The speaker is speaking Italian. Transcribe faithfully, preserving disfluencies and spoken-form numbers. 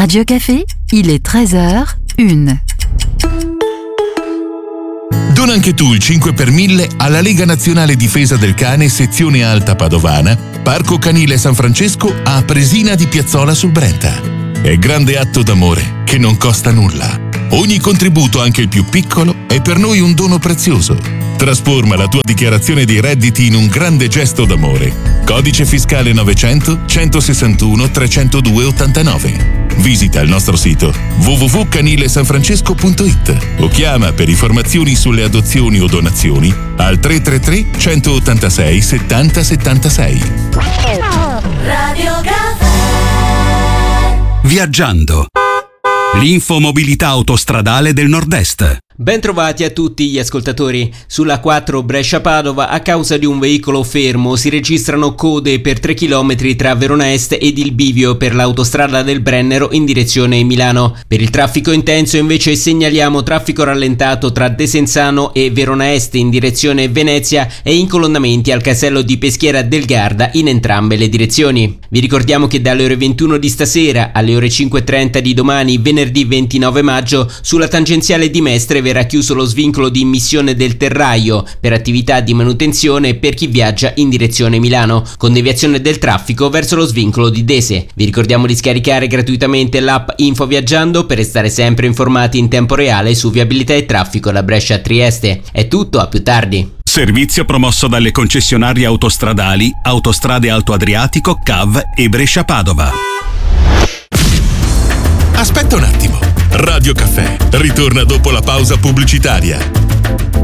Radio Café, il est treize heures une. Dona anche tu il cinque per mille alla Lega Nazionale Difesa del Cane sezione Alta Padovana, Parco Canile San Francesco a Presina di Piazzola sul Brenta. È grande atto d'amore che non costa nulla. Ogni contributo, anche il più piccolo, è per noi un dono prezioso. Trasforma la tua dichiarazione dei redditi in un grande gesto d'amore. Codice fiscale novecento centosessantuno trecentodue ottantanove. Visita il nostro sito w w w punto canile san francesco punto i t o chiama per informazioni sulle adozioni o donazioni al tre tre tre centottantasei settanta settantasei. Radio Caffè. Viaggiando. L'infomobilità autostradale del Nord-Est. Bentrovati a tutti gli ascoltatori. Sulla quattro Brescia-Padova, a causa di un veicolo fermo, si registrano code per tre chilometri tra Verona Est ed il bivio per l'autostrada del Brennero in direzione Milano. Per il traffico intenso invece segnaliamo traffico rallentato tra Desenzano e Verona Est in direzione Venezia e incolonnamenti al casello di Peschiera del Garda in entrambe le direzioni. Vi ricordiamo che dalle ore ventuno di stasera alle ore cinque e trenta di domani, venerdì ventinove maggio, sulla tangenziale di Mestre verrà chiuso lo svincolo di immissione del Terraio per attività di manutenzione per chi viaggia in direzione Milano, con deviazione del traffico verso lo svincolo di Dese. Vi ricordiamo di scaricare gratuitamente l'app Info Viaggiando per restare sempre informati in tempo reale su viabilità e traffico da Brescia a Trieste. È tutto, a più tardi. Servizio promosso dalle concessionarie autostradali Autostrade Alto Adriatico, C A V e Brescia-Padova. Aspetta un attimo. Radio Caffè ritorna dopo la pausa pubblicitaria.